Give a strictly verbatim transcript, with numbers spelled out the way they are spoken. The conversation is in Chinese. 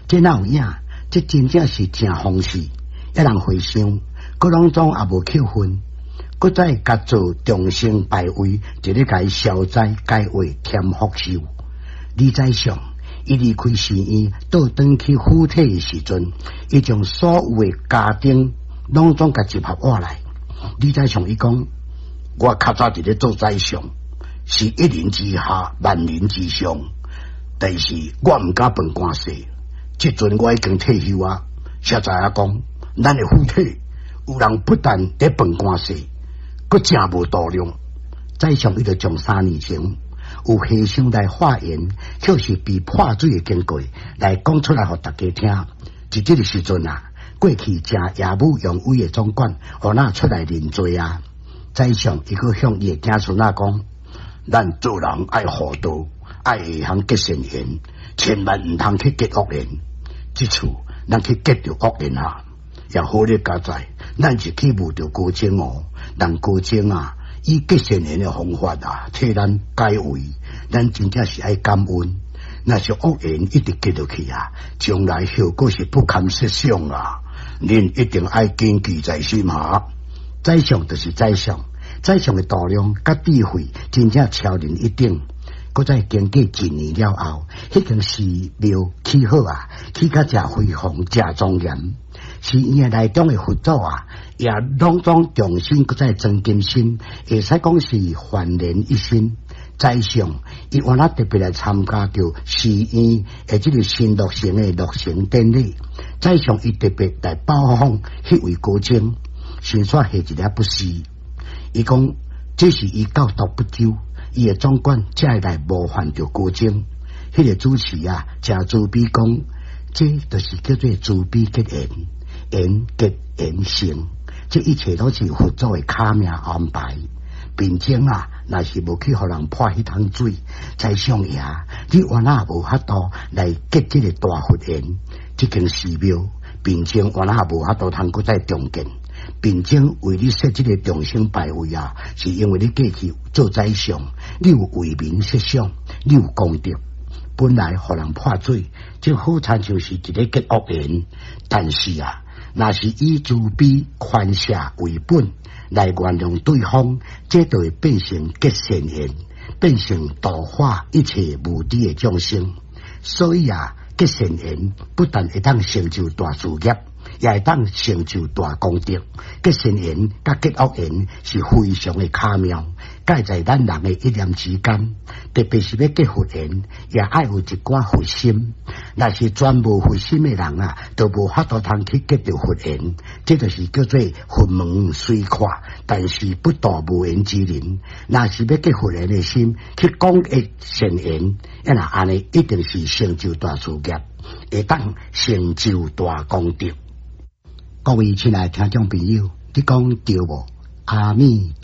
这哪有影？这真正是正风事，一人回想，各拢总也无扣分，搁再甲做重生败位，就咧甲伊消灾解惑添福寿。李宰相伊离开寺院，倒转去府邸的时阵，伊将所有的家丁拢总甲集合过来。李宰相伊讲：我较早伫咧做宰相，是一人之下，万人之上，但是我毋敢分官势。即阵我已经退休啊，实在啊讲，咱的府邸有人不但咧分官势，佫真无度量。宰相伊就从三年前有和尚来化缘，却是被破水的经过来讲出来，互大家听。伫即个时阵啊，过去正野武用威的总管，互那出来认罪啊。宰相伊个向伊的子孙仔讲：咱做人爱厚道，爱下行结善缘，千万毋通去结恶缘。即次咱去结着恶缘啊，也好咧加在，咱是去误着高僧哦，让高僧啊以结善缘的方法啊替咱解围，咱真正是爱感恩。若是恶缘一直结落去啊，将来效果是不堪设想啊！恁一定爱谨记在心哈。宰相就是宰相，宰相的度量甲智慧真正超人一等。搁再经过一年了后，迄间寺庙起好啊，起甲正辉煌，正庄严。寺院内中的佛祖啊，也拢总重新搁再增金身，会使讲是焕然一新。宰相伊原来特别来参加着寺院的即个新落成的落成典礼。宰相伊特别来报访迄位高僧，先煞下一粒不是。伊讲这是伊教导不周。伊的总管才会来冒犯着高僧，迄、那个主持啊，真慈悲讲，这就是叫做慈悲结缘，缘结缘成，这一切都是佛祖的卡命安排。并且啊，若是无去互人泼迄桶水，宰相爷，你原来无法度来结这个大佛缘，这间寺庙，并且原来无法度通搁再重建。并且为你设这个重生拜位啊，是因为你过去做宰相，你有为民设想，你有功德，本来互人破罪，这好惨就是一个结恶缘。但是啊，若是以慈悲宽赦为本来原谅对方，这就会变成结善缘，变成度化一切无知的众生。所以啊，结善缘不但会当成就大事业，也会当成就大功德。结善缘甲结恶缘是非常的巧妙，介在咱人的一念之间，特别是要结佛缘，也爱有一寡佛心。若是全无佛心的人啊，都无法度通去结着佛缘，这就是叫做佛门虽阔，但是不度无缘之人。若是要结佛缘的心，去讲一善缘，那若安尼一定是成就大事业，会当成就大功德。各位亲爱的听众朋友，你讲对无？阿弥